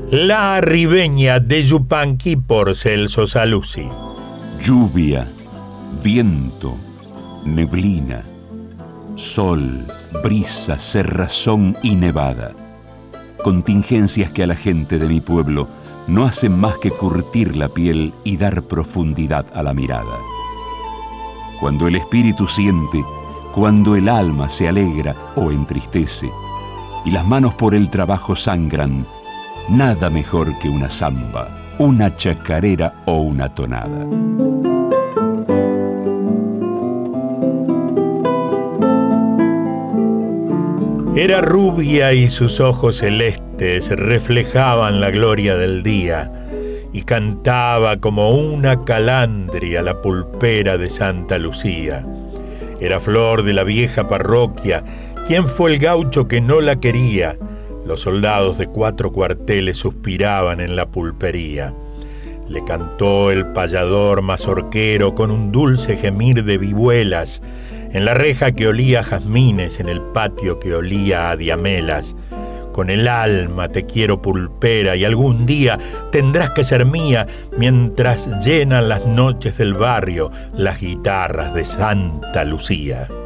La Ribeña de Yupanqui por Celso Saluzzi. Lluvia, viento, neblina, sol, brisa, cerrazón y nevada. Contingencias que a la gente de mi pueblo no hacen más que curtir la piel y dar profundidad a la mirada. Cuando el espíritu siente, cuando el alma se alegra o entristece, y las manos por el trabajo sangran, nada mejor que una samba, una chacarera o una tonada. Era rubia y sus ojos celestes reflejaban la gloria del día, y cantaba como una calandria la pulpera de Santa Lucía. Era flor de la vieja parroquia. ¿Quién fue el gaucho que no la quería? Los soldados de 4 cuarteles suspiraban en la pulpería. Le cantó el payador mazorquero con un dulce gemir de vihuelas, en la reja que olía a jazmines, en el patio que olía a diamelas. Con el alma te quiero pulpera, y algún día tendrás que ser mía, mientras llenan las noches del barrio las guitarras de Santa Lucía.